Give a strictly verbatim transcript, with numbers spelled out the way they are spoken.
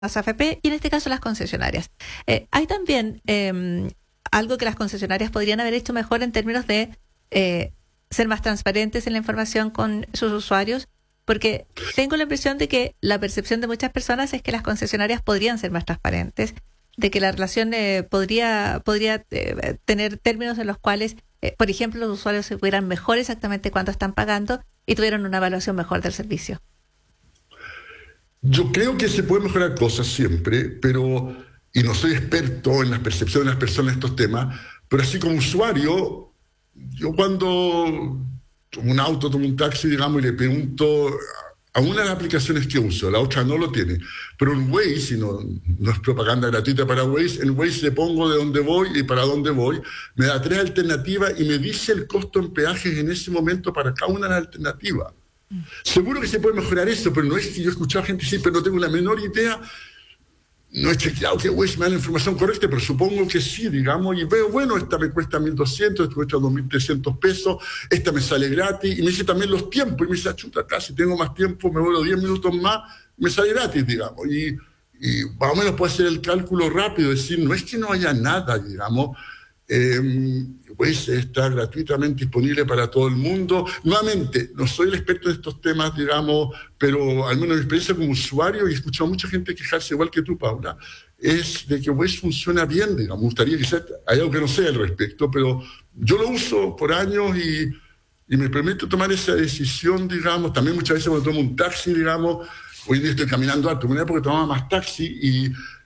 las A F P y en este caso las concesionarias. Eh, hay también eh, algo que las concesionarias podrían haber hecho mejor en términos de eh, ser más transparentes en la información con sus usuarios, porque tengo la impresión de que la percepción de muchas personas es que las concesionarias podrían ser más transparentes, de que la relación eh, podría, podría eh, tener términos en los cuales, eh, por ejemplo, los usuarios se pudieran mejor exactamente cuánto están pagando y tuvieran una evaluación mejor del servicio. Yo creo que se puede mejorar cosas siempre, pero, y no soy experto en las percepciones de las personas en estos temas, pero así como usuario, yo cuando tomo un auto, tomo un taxi, digamos, y le pregunto a una de las aplicaciones que uso, la otra no lo tiene, pero en Waze, y no, no es propaganda gratuita para Waze, en Waze le pongo de dónde voy y para dónde voy, me da tres alternativas y me dice el costo en peajes en ese momento para cada una de las alternativas. Seguro que se puede mejorar eso, pero no es que yo he escuchado a gente decir, pero no tengo la menor idea, no he chequeado que Waze me da la información correcta, pero supongo que sí, digamos, y veo, bueno, esta me cuesta mil doscientos, esta me cuesta dos mil trescientos pesos, esta me sale gratis, y me dice también los tiempos, y me dice, chuta, acá si tengo más tiempo, me vuelvo diez minutos más, me sale gratis, digamos, y, y más o menos puedo hacer el cálculo rápido, decir, no es que no haya nada, digamos, eh, Waze está gratuitamente disponible para todo el mundo. Nuevamente, no soy el experto en estos temas, digamos, pero al menos mi experiencia como usuario, y he escuchado a mucha gente quejarse igual que tú, Paula, es de que Waze funciona bien, digamos. Me gustaría que sea, hay algo que no sé al respecto, pero yo lo uso por años y, y me permite tomar esa decisión, digamos. También muchas veces cuando tomo un taxi, digamos, hoy día estoy caminando harto, en una época tomaba más taxi y